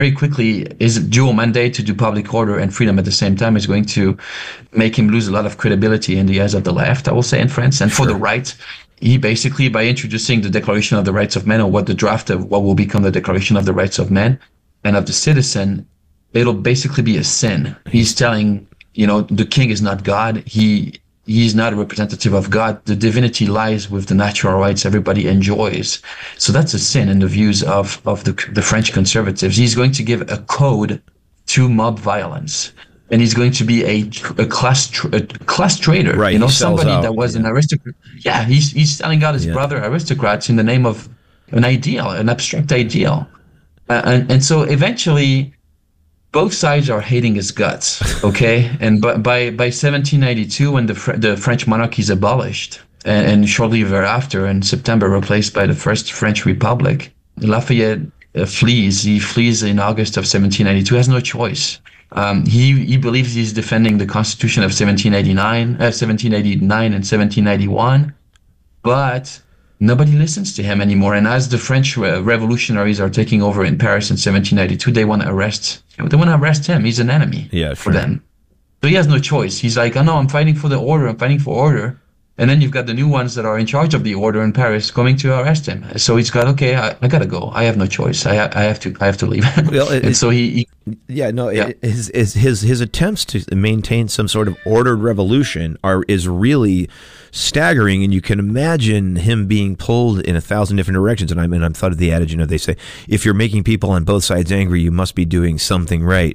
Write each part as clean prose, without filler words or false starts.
very quickly, his dual mandate to do public order and freedom at the same time is going to make him lose a lot of credibility in the eyes of the left, I will say, in France. And for the right, he basically, by introducing the Declaration of the Rights of Man, or what the draft of what will become the Declaration of the Rights of Man and of the citizen, it'll basically be a sin. He's telling, the king is not God. He's not a representative of God. The divinity lies with the natural rights everybody enjoys. So that's a sin in the views of the French conservatives. He's going to give a code to mob violence. And he's going to be a class traitor. Right. Somebody that was an aristocrat. Yeah, he's selling out his brother aristocrats in the name of an ideal, an abstract ideal. And so eventually, both sides are hating his guts, okay? And by 1792, when the French monarchy is abolished, and shortly thereafter, in September, replaced by the First French Republic, Lafayette flees. He flees in August of 1792. Has no choice. He believes he's defending the Constitution of 1789 and 1791, but nobody listens to him anymore. And as the French revolutionaries are taking over in Paris in 1792, they want to arrest him. He's an enemy for them. So he has no choice. He's like, oh no, I'm fighting for the order. I'm fighting for order. And then you've got the new ones that are in charge of the order in Paris coming to arrest him. So he's got, okay, I gotta go. I have no choice. I have to leave. Well, and so his attempts to maintain some sort of ordered revolution is really staggering, and you can imagine him being pulled in 1,000 different directions. And I'm thought of the adage, they say, if you're making people on both sides angry, you must be doing something right.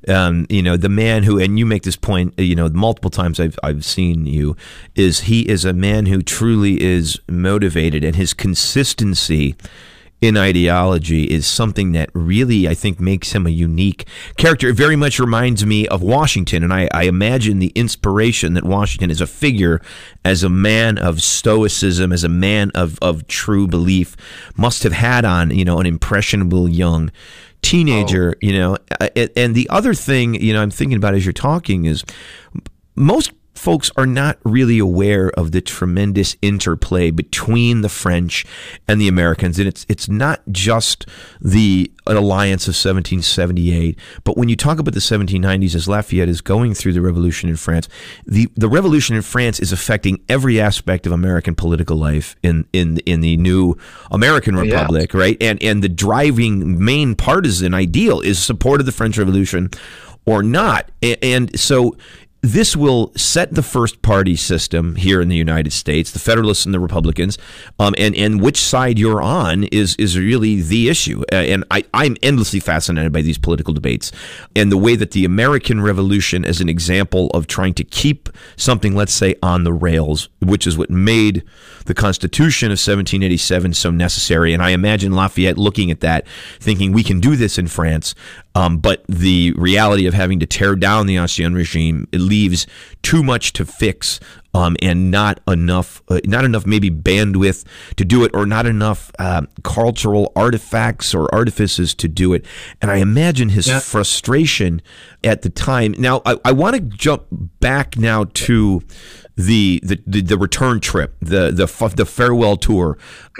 The man who, and you make this point, multiple times I've seen you, he is a man who truly is motivated, and his consistency in ideology is something that really, I think, makes him a unique character. It very much reminds me of Washington, and I imagine the inspiration that Washington is a figure, as a man of stoicism, as a man of true belief, must have had on, an impressionable young teenager, And the other thing, I'm thinking about as you're talking is most folks are not really aware of the tremendous interplay between the French and the Americans. And it's not just the alliance of 1778, but when you talk about the 1790s, as Lafayette is going through the revolution in France, the revolution in France is affecting every aspect of American political life in the new American Republic, right? And the driving main partisan ideal is support of the French Revolution or not. And so this will set the first party system here in the United States, the Federalists and the Republicans, and which side you're on is really the issue. And I'm endlessly fascinated by these political debates and the way that the American Revolution is an example of trying to keep something, let's say, on the rails, which is what made the Constitution of 1787 so necessary. And I imagine Lafayette looking at that, thinking, we can do this in France. But the reality of having to tear down the Ancien regime, it leaves too much to fix, and not enough maybe bandwidth to do it, or not enough cultural artifacts or artifices to do it. And I imagine his frustration at the time. Now, I want to jump back now to the return trip, the farewell tour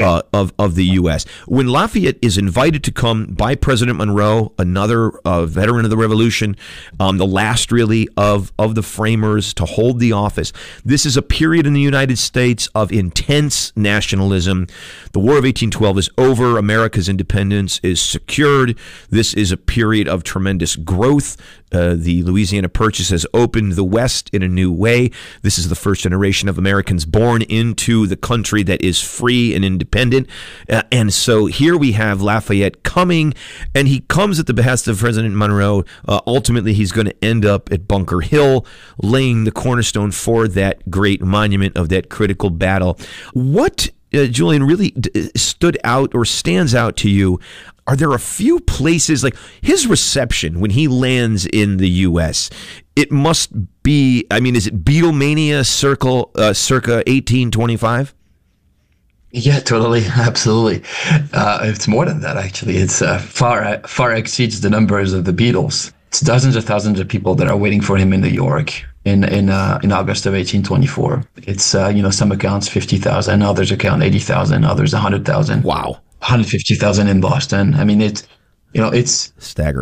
of the U.S. When Lafayette is invited to come by President Monroe, another veteran of the Revolution, the last really of the framers to hold the office. This is a period in the United States of intense nationalism. The War of 1812 is over. America's independence is secured. This is a period of tremendous growth. The Louisiana Purchase has opened the West in a new way. This is the first generation of Americans born into the country that is free and independent. And so here we have Lafayette coming, and he comes at the behest of President Monroe. Ultimately, he's going to end up at Bunker Hill, laying the cornerstone for that great monument of that critical battle. What, Julian, really stood out or stands out to you? Are there a few places, like his reception when he lands in the U.S., it must be, is it Beatlemania circa 1825? Yeah, totally. Absolutely. It's more than that, actually. It's far exceeds the numbers of the Beatles. It's dozens of thousands of people that are waiting for him in New York in August of 1824. It's, some accounts 50,000, others account 80,000, others 100,000. Wow. 150,000 in Boston. You know, it's staggering.